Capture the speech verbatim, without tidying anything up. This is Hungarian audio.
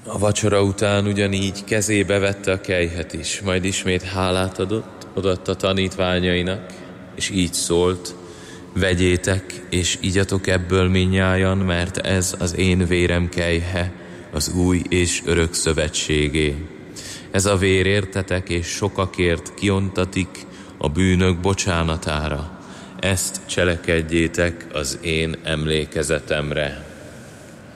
A vacsora után ugyanígy kezébe vette a kelyhet is, majd ismét hálát adott, odaadta tanítványainak, és így szólt: vegyétek, és igyatok ebből minnyájan, mert ez az én vérem kelyhe, az új és örök szövetségé. Ez a vér értetek és sokakért kiontatik a bűnök bocsánatára. Ezt cselekedjétek az én emlékezetemre.